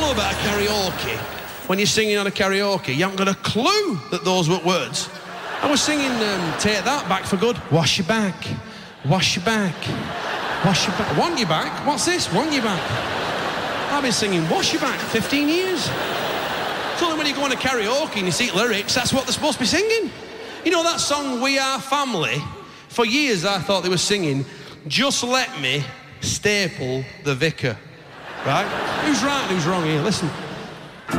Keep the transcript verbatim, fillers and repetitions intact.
know about karaoke? When you're singing on a karaoke, you haven't got a clue that those were words. I was singing um, Take That, Back for Good. Wash your back, wash your back, wash your back. Want your back? What's this? Want your back? I've been singing Wash Your Back for fifteen years. It's only when you go on a karaoke and you see lyrics, that's what they're supposed to be singing. You know that song, We Are Family? For years I thought they were singing, Just Let Me Staple the Vicar. Right? Who's right and who's wrong here? Listen.